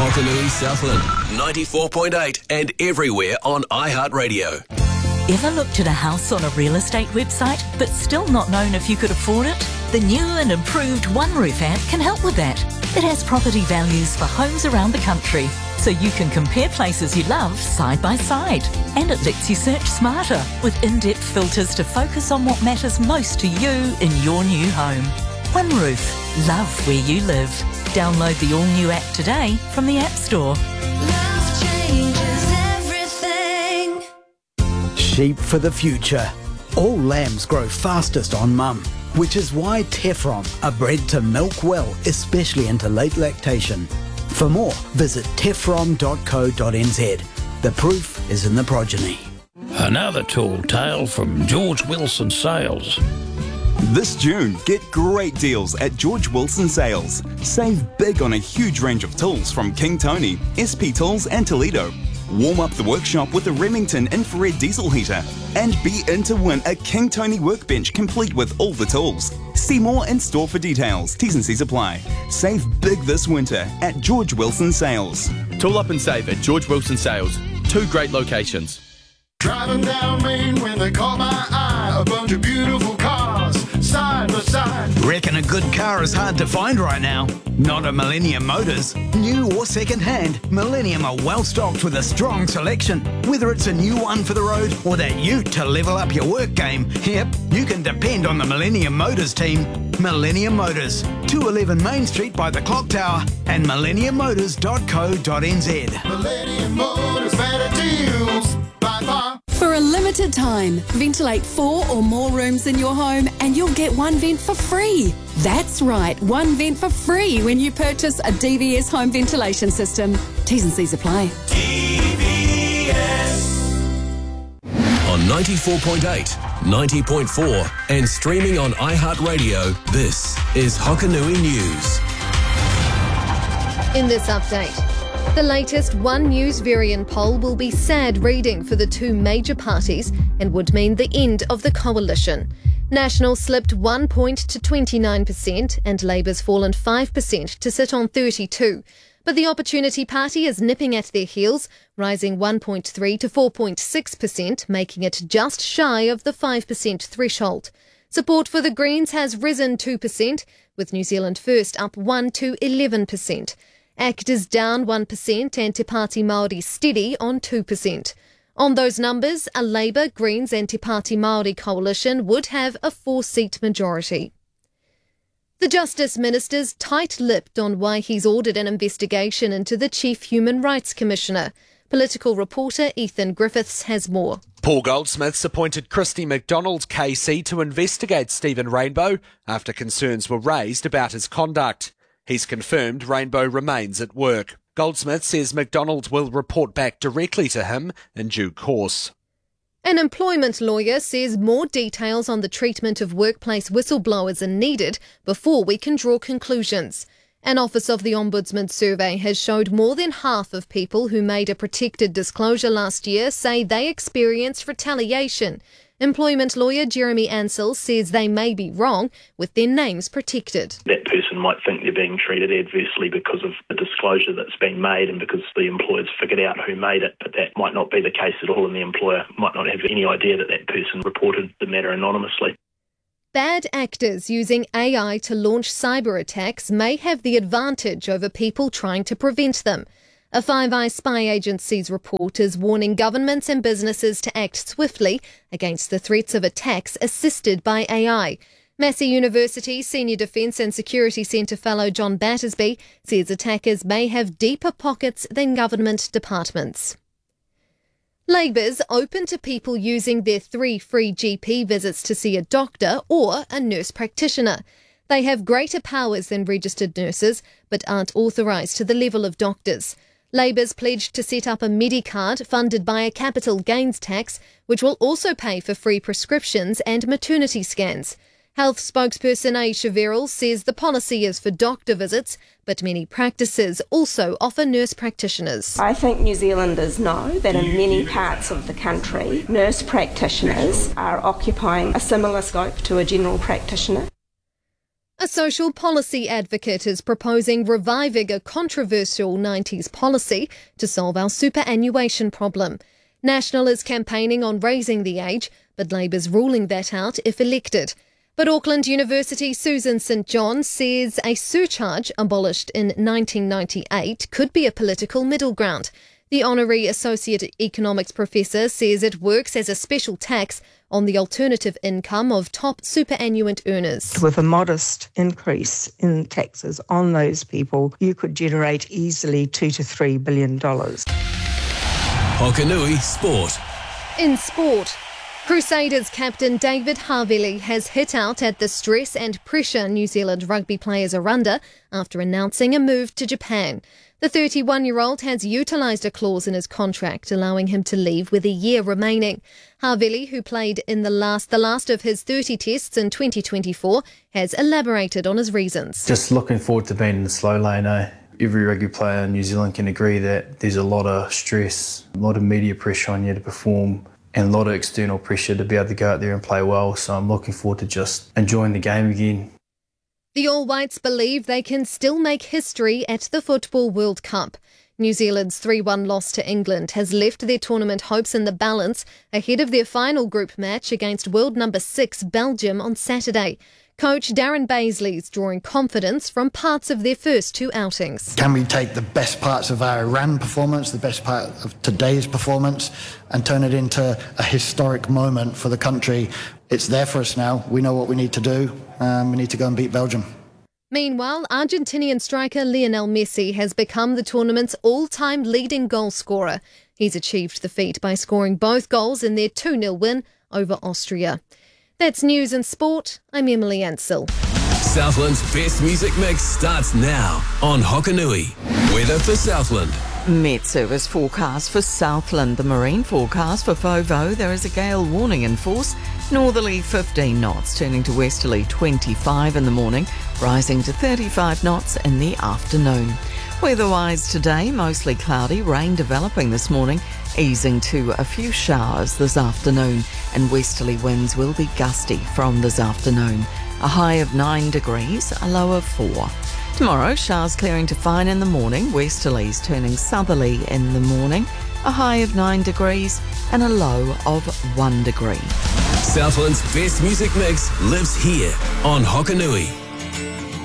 Hokanui Southland, 94.8 and everywhere on iHeartRadio. Ever looked at a house on a real estate website but still not known if you could afford it? The new and improved OneRoof app can help with that. It has property values for homes around the country, so you can compare places you love side by side. And it lets you search smarter with in-depth filters to focus on what matters most to you in your new home. OneRoof. Love where you live. Download the all-new app today from the App Store. Love changes everything. Sheep for the future. All lambs grow fastest on mum, which is why Tefron are bred to milk well, especially into late lactation. For more, visit tefron.co.nz. The proof is in the progeny. Another tall tale from George Wilson Sales. This June, get great deals at George Wilson Sales. Save big on a huge range of tools from King Tony, SP Tools and Toledo. Warm up the workshop with a Remington infrared diesel heater and be in to win a King Tony workbench complete with all the tools. See more in store for details. T's and C's apply. Save big this winter at George Wilson Sales. Tool up and save at George Wilson Sales. 2 great locations. Driving down Main when they caught my eye, a bunch of beautiful cars, side by side. Reckon a good car is hard to find right now? Not at Millennium Motors. New or second hand, Millennium are well stocked with a strong selection. Whether it's a new one for the road or that ute to level up your work game, yep, you can depend on the Millennium Motors team. Millennium Motors, 211 Main Street by the Clock Tower and millenniummotors.co.nz. Millennium Motors, better deals by far. For a limited time, ventilate 4 or more rooms in your home and you'll get 1 vent for free. That's right, 1 vent for free when you purchase a DVS home ventilation system. T's and C's apply. On 94.8, 90.4 and streaming on iHeartRadio, this is Hokanui News. In this update, the latest One News Varian poll will be sad reading for the 2 major parties and would mean the end of the coalition. National slipped 1 point to 29% and Labour's fallen 5% to sit on 32%. But the Opportunity Party is nipping at their heels, rising 1.3 to 4.6%, making it just shy of the 5% threshold. Support for the Greens has risen 2%, with New Zealand First up 1 to 11%. ACT is down 1% and Te Pāti Māori steady on 2%. On those numbers, a Labour, Greens and Te Pāti Māori coalition would have a 4-seat majority. The Justice Minister's tight-lipped on why he's ordered an investigation into the Chief Human Rights Commissioner. Political reporter Ethan Griffiths has more. Paul Goldsmith's appointed Christy McDonald KC to investigate Stephen Rainbow after concerns were raised about his conduct. He's confirmed Rainbow remains at work. Goldsmith says McDonald will report back directly to him in due course. An employment lawyer says more details on the treatment of workplace whistleblowers are needed before we can draw conclusions. An Office of the Ombudsman survey has showed more than half of people who made a protected disclosure last year say they experienced retaliation. Employment lawyer Jeremy Ansell says they may be wrong with their names protected. That person might think they're being treated adversely because of the disclosure that's been made and because the employer's figured out who made it, but that might not be the case at all, and the employer might not have any idea that that person reported the matter anonymously. Bad actors using AI to launch cyber attacks may have the advantage over people trying to prevent them. A Five Eyes spy agency's report is warning governments and businesses to act swiftly against the threats of attacks assisted by AI. Massey University Senior Defence and Security Centre fellow John Battersby says attackers may have deeper pockets than government departments. Labour's open to people using their 3 free GP visits to see a doctor or a nurse practitioner. They have greater powers than registered nurses, but aren't authorised to the level of doctors. Labour's pledged to set up a Medicard funded by a capital gains tax, which will also pay for free prescriptions and maternity scans. Health spokesperson Aisha Verrill says the policy is for doctor visits, but many practices also offer nurse practitioners. I think New Zealanders know that in many parts of the country, nurse practitioners are occupying a similar scope to a general practitioner. A social policy advocate is proposing reviving a controversial 90s policy to solve our superannuation problem. National is campaigning on raising the age, but Labour's ruling that out if elected. But Auckland University's Susan St John says a surcharge abolished in 1998 could be a political middle ground. The honorary associate economics professor says it works as a special tax on the alternative income of top superannuant earners. With a modest increase in taxes on those people, you could generate easily $2 to $3 billion. Hokanui Sport. In sport, Crusaders captain David Havili has hit out at the stress and pressure New Zealand rugby players are under after announcing a move to Japan. The 31-year-old has utilised a clause in his contract allowing him to leave with a year remaining. Havili, who played in the last of his 30 tests in 2024, has elaborated on his reasons. Just looking forward to being in the slow lane. Every rugby player in New Zealand can agree that there's a lot of stress, a lot of media pressure on you to perform, and a lot of external pressure to be able to go out there and play well. So I'm looking forward to just enjoying the game again. The All Whites believe they can still make history at the Football World Cup. New Zealand's 3-1 loss to England has left their tournament hopes in the balance ahead of their final group match against world number 6 Belgium on Saturday. Coach Darren Baisley's drawing confidence from parts of their first two outings. Can we take the best parts of our Iran performance, the best part of today's performance, and turn it into a historic moment for the country? It's there for us now. We know what we need to do. We need to go and beat Belgium. Meanwhile, Argentinian striker Lionel Messi has become the tournament's all-time leading goal scorer. He's achieved the feat by scoring both goals in their 2-0 win over Austria. That's news and sport. I'm Emily Ansell. Southland's best music mix starts now on Hokanui. Weather for Southland. Met Service forecast for Southland. The marine forecast for Fovo. There is a gale warning in force. Northerly 15 knots, turning to westerly 25 in the morning, rising to 35 knots in the afternoon. Weather-wise today, mostly cloudy, rain developing this morning, easing to a few showers this afternoon, and westerly winds will be gusty from this afternoon. A high of 9 degrees, a low of 4. Tomorrow, showers clearing to fine in the morning, westerlies turning southerly in the morning, a high of 9 degrees and a low of 1 degree. Southland's best music mix lives here on Hokanui.